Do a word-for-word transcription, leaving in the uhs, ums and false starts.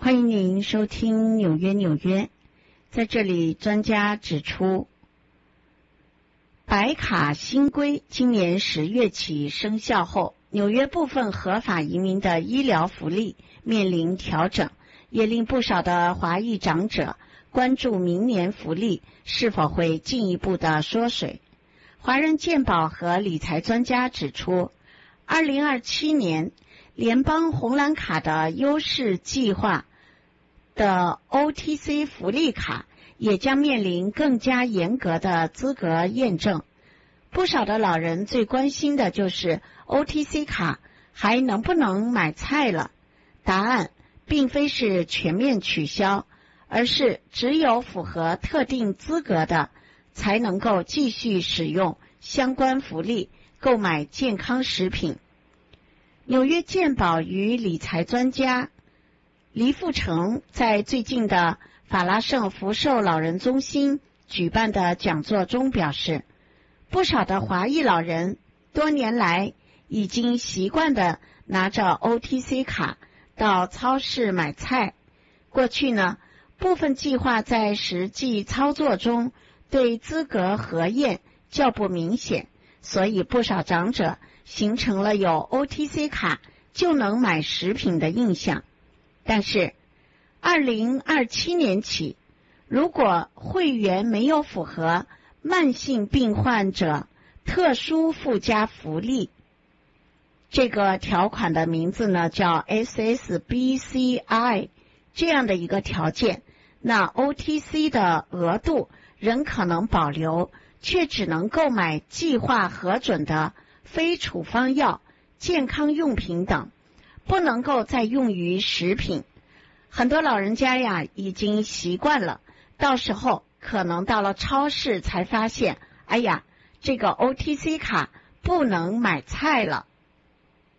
欢迎您收听纽约纽约。在这里，专家指出，白卡新规今年十月起生效后，纽约部分合法移民的医疗福利面临调整，也令不少的华裔长者关注明年福利是否会进一步的缩水。华人健保和理财专家指出，二零二七年联邦红蓝卡的优势计划的 O T C 福利卡也将面临更加严格的资格验证。不少的老人最关心的就是 O T C 卡还能不能买菜了。答案并非是全面取消，而是只有符合特定资格的才能够继续使用相关福利购买健康食品。纽约健保与理财专家黎富成在最近的法拉盛福寿老人中心举办的讲座中表示，不少的华裔老人多年来已经习惯地拿着 O T C 卡到超市买菜。过去呢，部分计划在实际操作中对资格核验较不明显，所以不少长者形成了有 O T C 卡就能买食品的印象。但是二零二七年起，如果会员没有符合慢性病患者特殊附加福利，这个条款的名字呢叫 S S B C I 这样的一个条件，那 O T C 的额度仍可能保留，却只能购买计划核准的非处方药、健康用品等，不能够再用于食品。很多老人家呀已经习惯了，到时候可能到了超市才发现，哎呀，这个 O T C 卡不能买菜了。